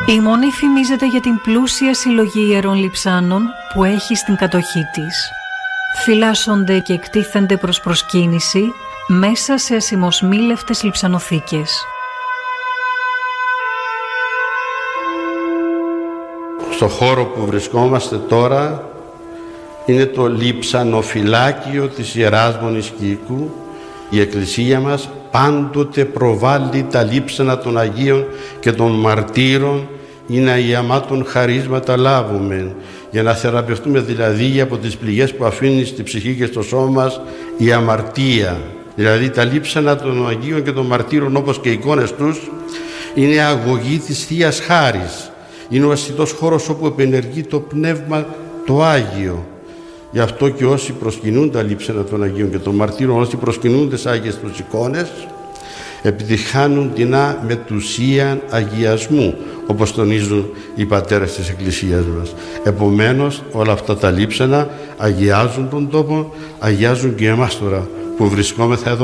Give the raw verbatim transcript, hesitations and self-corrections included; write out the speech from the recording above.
Η Μονή φημίζεται για την πλούσια συλλογή ιερών λειψάνων που έχει στην κατοχή της. Φυλάσσονται και εκτίθενται προς προσκύνηση μέσα σε ασημοσμήλευτες λειψανοθήκες. Στο χώρο που βρισκόμαστε τώρα είναι το λειψανοφυλάκιο της Ιεράς Μονής Κηίκου. Η Εκκλησία μας πάντοτε προβάλλει τα λείψανα των Αγίων και των μαρτύρων ή να οι αμάτων χαρίσματα λάβουμε, για να θεραπευτούμε δηλαδή από τις πληγές που αφήνει στη ψυχή και στο σώμα μας η αμαρτία. Δηλαδή τα λείψανα των Αγίων και των μαρτύρων, όπως και οι εικόνες τους, είναι αγωγή της Θείας Χάρης. Είναι ο αισθητός χώρος όπου επενεργεί το Πνεύμα το Άγιο. Γι' αυτό και όσοι προσκυνούν τα λείψανα των Αγίων και των μαρτύρων, όσοι προσκυνούν τις Άγιες τους εικόνες, επιτυχάνουν την αμετουσίαν αγιασμού, όπως τονίζουν οι πατέρες της Εκκλησίας μας. Επομένως, όλα αυτά τα λείψανα αγιάζουν τον τόπο, αγιάζουν και εμάς τώρα που βρισκόμεθα εδώ